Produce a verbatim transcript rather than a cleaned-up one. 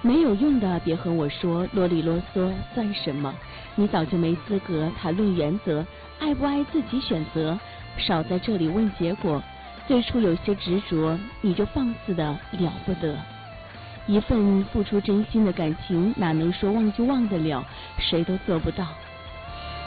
没有用的别和我说，啰里啰嗦算什么？你早就没资格谈论原则，爱不爱自己选择，少在这里问结果。最初有些执着，你就放肆的了不得。一份付出真心的感情，哪能说忘就忘得了？谁都做不到。